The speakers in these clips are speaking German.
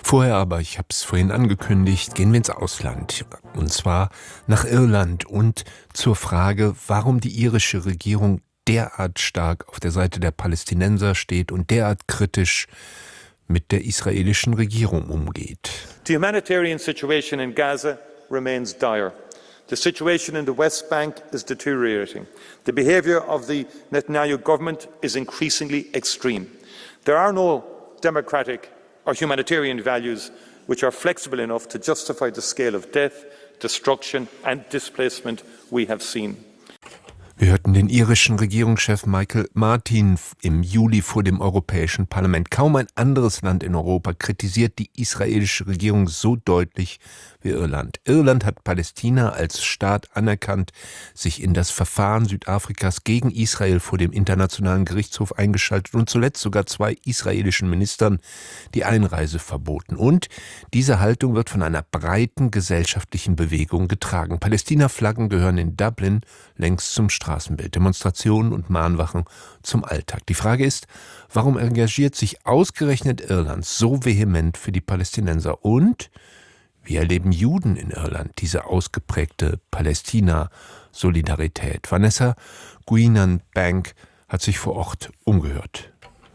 Vorher aber, ich habe es vorhin angekündigt, gehen wir ins Ausland. Und zwar nach Irland und zur Frage, warum die irische Regierung derart stark auf der Seite der Palästinenser steht und derart kritisch mit der israelischen Regierung umgeht. The humanitarian situation in Gaza remains dire. The situation in the West Bank is deteriorating. The behavior of the Netanyahu government is increasingly extreme. There are no democratic or humanitarian values which are flexible enough to justify the scale of death, destruction and displacement we have seen. Wir hörten den irischen Regierungschef Michael Martin im Juli vor dem Europäischen Parlament. Kaum ein anderes Land in Europa kritisiert die israelische Regierung so deutlich wie Irland. Irland hat Palästina als Staat anerkannt, sich in das Verfahren Südafrikas gegen Israel vor dem Internationalen Gerichtshof eingeschaltet und zuletzt sogar 2 israelischen Ministern die Einreise verboten. Und diese Haltung wird von einer breiten gesellschaftlichen Bewegung getragen. Palästina-Flaggen gehören in Dublin längst zum Straßenbild, Demonstrationen und Mahnwachen zum Alltag. Die Frage ist, warum engagiert sich ausgerechnet Irland so vehement für die Palästinenser? Und wie erleben Juden in Irland diese ausgeprägte Palästina-Solidarität? Vanessa Guinan-Bank hat sich vor Ort umgehört.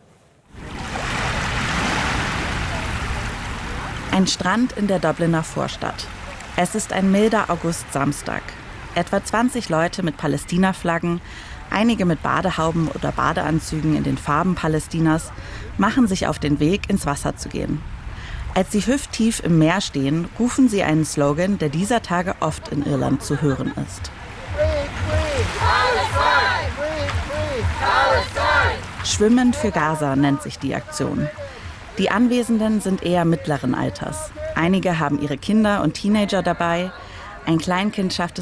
Ein Strand in der Dubliner Vorstadt. Es ist ein milder August-Samstag. Etwa 20 Leute mit Palästina-Flaggen, einige mit Badehauben oder Badeanzügen in den Farben Palästinas, machen sich auf den Weg, ins Wasser zu gehen. Als sie hüfttief im Meer stehen, rufen sie einen Slogan, der dieser Tage oft in Irland zu hören ist. Schwimmen für Gaza nennt sich die Aktion. Die Anwesenden sind eher mittleren Alters. Einige haben ihre Kinder und Teenager dabei. Ein Kleinkind schafft